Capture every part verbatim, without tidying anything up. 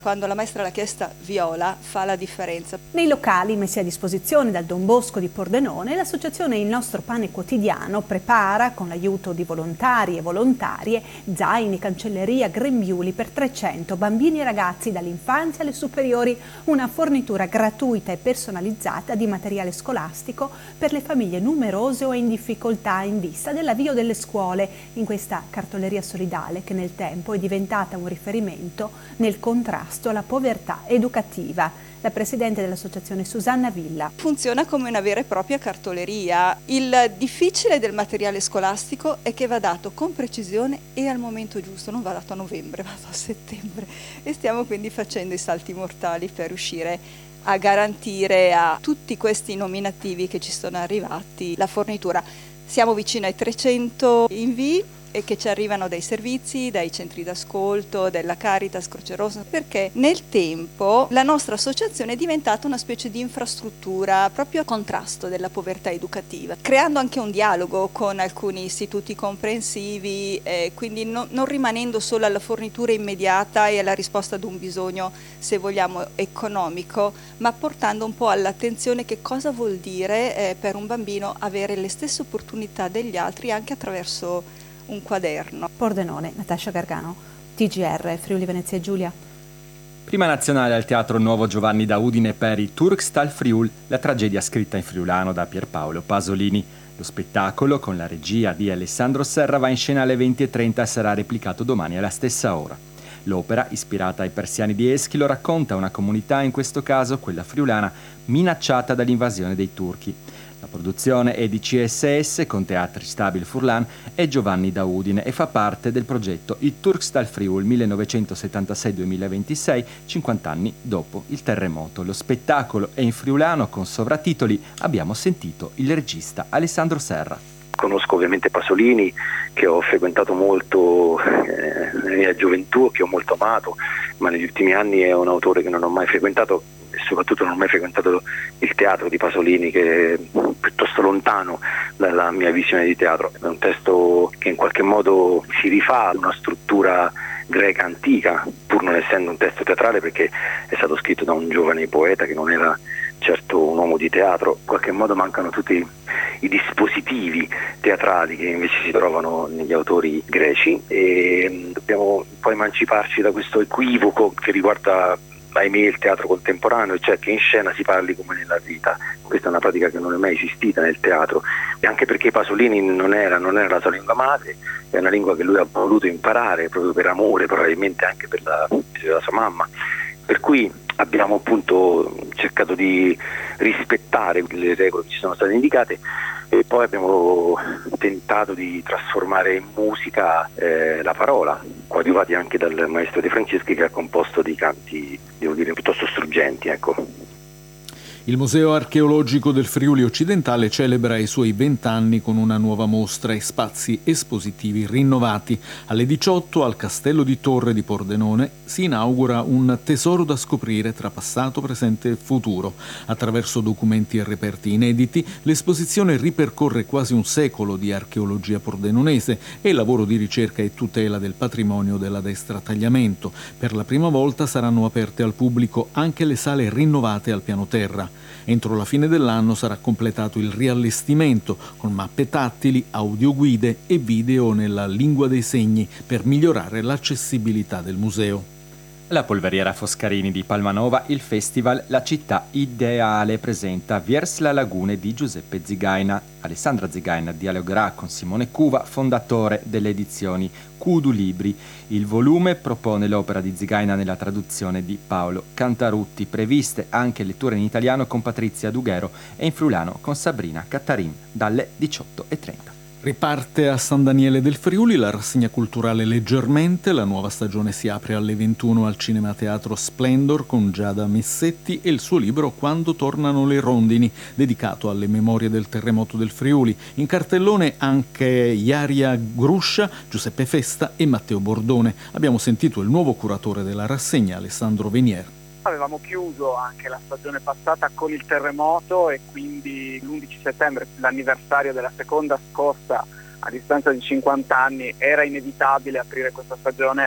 Quando la maestra l'ha chiesta viola, fa la differenza. Nei locali messi a disposizione dal Don Bosco di Pordenone, l'associazione Il Nostro Pane Quotidiano prepara, con l'aiuto di volontari e volontarie, zaini, cancelleria, grembiuli per trecento bambini e ragazzi dall'infanzia alle superiori, una fornitura gratuita e personalizzata di materiale scolastico per le famiglie numerose o in difficoltà in vista dell'avvio delle scuole, in questa cartoleria solidale che nel tempo è diventata un riferimento nel contrasto alla povertà educativa. La presidente dell'associazione Susanna Villa. Funziona come una vera e propria cartoleria. Il difficile del materiale scolastico è che va dato con precisione e al momento giusto, non va dato a novembre, va dato a settembre, e stiamo quindi facendo i salti mortali per riuscire a garantire a tutti questi nominativi che ci sono arrivati la fornitura. Siamo vicino ai trecento invii e che ci arrivano dai servizi, dai centri d'ascolto, della Caritas, Croce Rossa, perché nel tempo la nostra associazione è diventata una specie di infrastruttura proprio a contrasto della povertà educativa, creando anche un dialogo con alcuni istituti comprensivi, eh, quindi no, non rimanendo solo alla fornitura immediata e alla risposta ad un bisogno, se vogliamo, economico, ma portando un po' all'attenzione che cosa vuol dire eh, per un bambino avere le stesse opportunità degli altri anche attraverso un quaderno. Pordenone, Natascia Gargano, T G R, Friuli Venezia Giulia. Prima nazionale al Teatro Nuovo Giovanni da Udine per i Turkstal Friul, la tragedia scritta in friulano da Pierpaolo Pasolini. Lo spettacolo, con la regia di Alessandro Serra, va in scena alle venti e trenta e sarà replicato domani alla stessa ora. L'opera, ispirata ai persiani di Eschilo, racconta una comunità, in questo caso quella friulana, minacciata dall'invasione dei turchi. La produzione è di C S S con Teatri Stabil Furlan e Giovanni da Udine e fa parte del progetto Il Turkstal Friul millenovecentosettantasei duemilaventisei, cinquanta anni dopo il terremoto. Lo spettacolo è in friulano con sovratitoli. Abbiamo sentito il regista Alessandro Serra. Conosco ovviamente Pasolini, che ho frequentato molto eh, nella mia gioventù, che ho molto amato, ma negli ultimi anni è un autore che non ho mai frequentato e soprattutto non ho mai frequentato il teatro di Pasolini, che è piuttosto lontano dalla mia visione di teatro. È un testo che in qualche modo si rifà ad una struttura greca antica, pur non essendo un testo teatrale, perché è stato scritto da un giovane poeta che non era certo un uomo di teatro. In qualche modo mancano tutti i dispositivi teatrali che invece si trovano negli autori greci, e dobbiamo poi emanciparci da questo equivoco che riguarda, ahimè, il teatro contemporaneo, cioè che in scena si parli come nella vita. Questa è una pratica che non è mai esistita nel teatro, e anche perché Pasolini non era, non era la sua lingua madre, è una lingua che lui ha voluto imparare proprio per amore, probabilmente anche per la, per la sua mamma, per cui abbiamo appunto cercato di rispettare le regole che ci sono state indicate, e poi abbiamo tentato di trasformare in musica eh, la parola, coadiuvati anche dal maestro De Franceschi, che ha composto dei canti, devo dire, piuttosto struggenti, ecco. Il Museo Archeologico del Friuli Occidentale celebra i suoi vent'anni con una nuova mostra e spazi espositivi rinnovati. Alle diciotto, al Castello di Torre di Pordenone, si inaugura un tesoro da scoprire tra passato, presente e futuro. Attraverso documenti e reperti inediti, l'esposizione ripercorre quasi un secolo di archeologia pordenonese e il lavoro di ricerca e tutela del patrimonio della destra tagliamento. Per la prima volta saranno aperte al pubblico anche le sale rinnovate al piano terra. Entro la fine dell'anno sarà completato il riallestimento con mappe tattili, audioguide e video nella lingua dei segni per migliorare l'accessibilità del museo. La polveriera Foscarini di Palmanova, il festival La città ideale presenta Viers la lagune di Giuseppe Zigaina. Alessandra Zigaina dialogherà con Simone Cuva, fondatore delle edizioni Cudu Libri. Il volume propone l'opera di Zigaina nella traduzione di Paolo Cantarutti, previste anche letture in italiano con Patrizia Dughero e in friulano con Sabrina Cattarin dalle diciotto e trenta. Riparte a San Daniele del Friuli la rassegna culturale Leggermente. La nuova stagione si apre alle ventuno al Cinema Teatro Splendor con Giada Messetti e il suo libro Quando tornano le rondini, dedicato alle memorie del terremoto del Friuli. In cartellone anche Iaria Gruscia, Giuseppe Festa e Matteo Bordone. Abbiamo sentito il nuovo curatore della rassegna, Alessandro Venier. Avevamo chiuso anche la stagione passata con il terremoto e quindi l'undici settembre, l'anniversario della seconda scossa a distanza di cinquanta anni, era inevitabile aprire questa stagione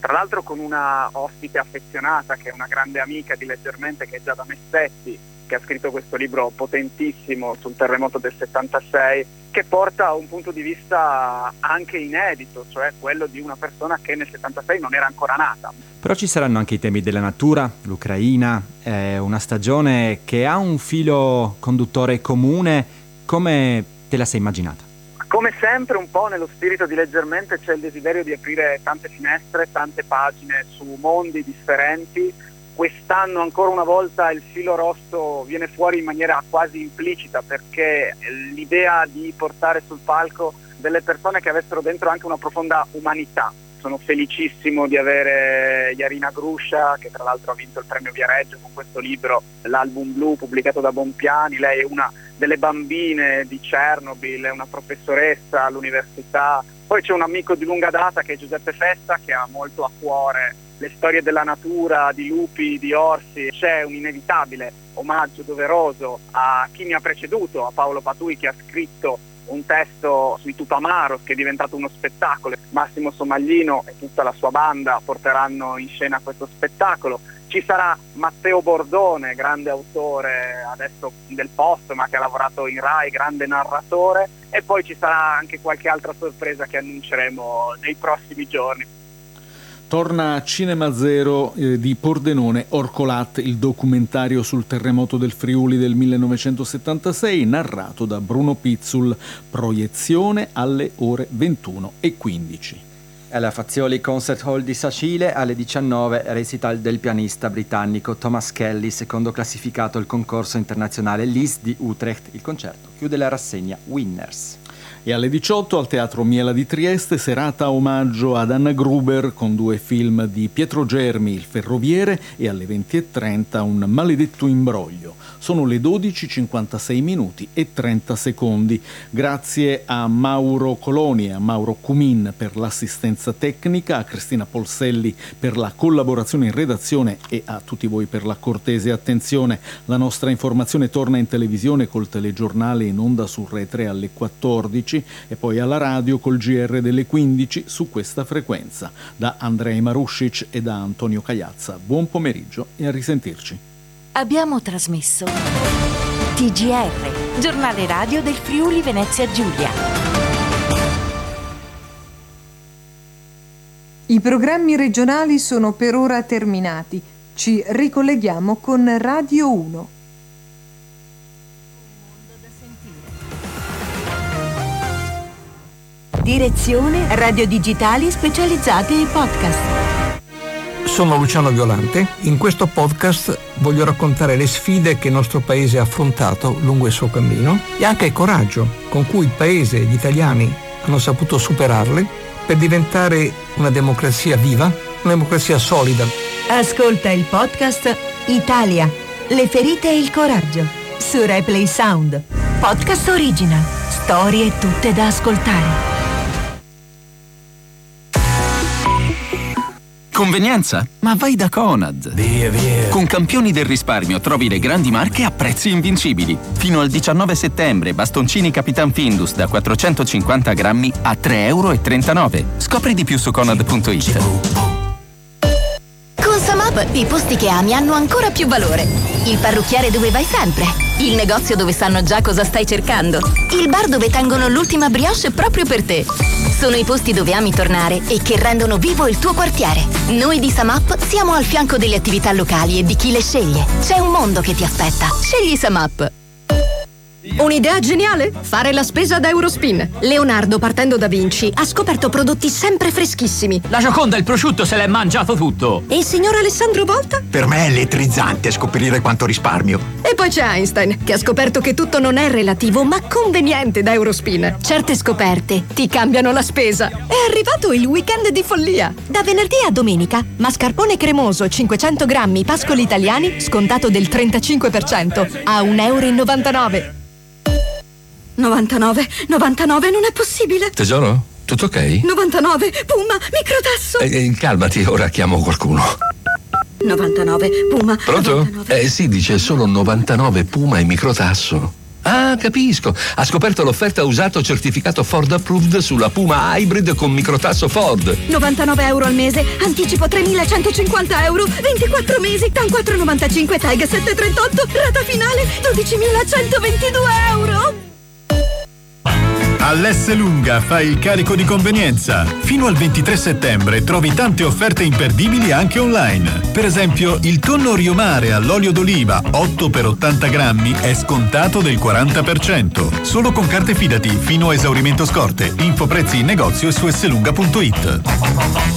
tra l'altro con una ospite affezionata che è una grande amica di Leggermente, che è Giada Messetti, che ha scritto questo libro potentissimo sul terremoto del settantasei, che porta a un punto di vista anche inedito, cioè quello di una persona che nel settantasei non era ancora nata. Però ci saranno anche i temi della natura, l'Ucraina, è una stagione che ha un filo conduttore comune. Come te la sei immaginata? Come sempre, un po' nello spirito di Leggermente c'è il desiderio di aprire tante finestre, tante pagine su mondi differenti. Quest'anno ancora una volta il filo rosso viene fuori in maniera quasi implicita, perché l'idea di portare sul palco delle persone che avessero dentro anche una profonda umanità. Sono felicissimo di avere Jarina Gruscia, che tra l'altro ha vinto il premio Viareggio con questo libro, l'album blu pubblicato da Bonpiani. Lei è una delle bambine di Chernobyl, è una professoressa all'università. Poi c'è un amico di lunga data che è Giuseppe Festa, che ha molto a cuore le storie della natura, di lupi, di orsi. C'è un inevitabile omaggio doveroso a chi mi ha preceduto, a Paolo Patui, che ha scritto un testo sui Tupamaros che è diventato uno spettacolo. Massimo Somaglino e tutta la sua banda porteranno in scena questo spettacolo. Ci sarà Matteo Bordone, grande autore adesso del Post, ma che ha lavorato in Rai, grande narratore, e poi ci sarà anche qualche altra sorpresa che annunceremo nei prossimi giorni. Torna a Cinema Zero eh, di Pordenone Orcolat, il documentario sul terremoto del Friuli del millenovecentosettantasei, narrato da Bruno Pizzul, proiezione alle ore ventuno e quindici. Alla Fazioli Concert Hall di Sacile alle diciannove, recital del pianista britannico Thomas Kelly, secondo classificato al concorso internazionale L I S di Utrecht. Il concerto chiude la rassegna Winners. E alle diciotto al Teatro Miela di Trieste, serata omaggio ad Anna Gruber con due film di Pietro Germi, Il Ferroviere, e alle venti e trenta Un maledetto imbroglio. Sono le dodici, cinquantasei minuti e trenta secondi. Grazie a Mauro Coloni e a Mauro Cumin per l'assistenza tecnica, a Cristina Polselli per la collaborazione in redazione e a tutti voi per la cortese attenzione. La nostra informazione torna in televisione col telegiornale in onda su Rai tre alle quattordici e poi alla radio col G R delle quindici su questa frequenza. Da Andrei Maruscic e da Antonio Cagliazza, buon pomeriggio e a risentirci. Abbiamo trasmesso T G R, giornale radio del Friuli Venezia Giulia. I programmi regionali sono per ora terminati. Ci ricolleghiamo con Radio uno. Direzione Radio Digitali specializzate in podcast. Sono Luciano Violante. In questo podcast voglio raccontare le sfide che il nostro paese ha affrontato lungo il suo cammino e anche il coraggio con cui il paese e gli italiani hanno saputo superarle per diventare una democrazia viva, una democrazia solida. Ascolta il podcast Italia, le ferite e il coraggio su Replay Sound. Podcast original, storie tutte da ascoltare. Convenienza? Ma vai da Conad! Via, via! Con Campioni del Risparmio trovi le grandi marche a prezzi invincibili. Fino al diciannove settembre, bastoncini Capitan Findus da quattrocentocinquanta grammi a tre e trentanove euro. Scopri di più su conad punto it. Con Samap i posti che ami hanno ancora più valore. Il parrucchiere dove vai sempre. Il negozio dove sanno già cosa stai cercando. Il bar dove tengono l'ultima brioche proprio per te. Sono i posti dove ami tornare e che rendono vivo il tuo quartiere. Noi di Samap siamo al fianco delle attività locali e di chi le sceglie. C'è un mondo che ti aspetta. Scegli Samap. Un'idea geniale? Fare la spesa da Eurospin. Leonardo, partendo da Vinci, ha scoperto prodotti sempre freschissimi. La Gioconda, il prosciutto, se l'è mangiato tutto. E il signor Alessandro Volta? Per me è elettrizzante scoprire quanto risparmio. E poi c'è Einstein, che ha scoperto che tutto non è relativo, ma conveniente da Eurospin. Certe scoperte ti cambiano la spesa. È arrivato il weekend di follia. Da venerdì a domenica, mascarpone cremoso cinquecento grammi Pascoli italiani, scontato del trentacinque per cento, a un euro e novantanove. novantanove, novantanove, non è possibile. Tesoro, tutto ok? novantanove, Puma, microtasso. Eh, eh, calmati, ora chiamo qualcuno. novantanove, Puma. Pronto? novantanove. Eh sì, dice solo novantanove Puma e microtasso. Ah, capisco. Ha scoperto l'offerta usato certificato Ford Approved sulla Puma Hybrid con microtasso Ford. novantanove euro al mese, anticipo tremilacentocinquanta euro, ventiquattro mesi, TAN quattro virgola novantacinque, TAG sette virgola trentotto, rata finale dodicimilacentoventidue euro. All'Esselunga fai il carico di convenienza. Fino al ventitré settembre trovi tante offerte imperdibili anche online. Per esempio, il tonno Riomare all'olio d'oliva otto per ottanta grammi è scontato del quaranta per cento. Solo con carte Fidati fino a esaurimento scorte. Info prezzi in negozio e su esselunga punto it.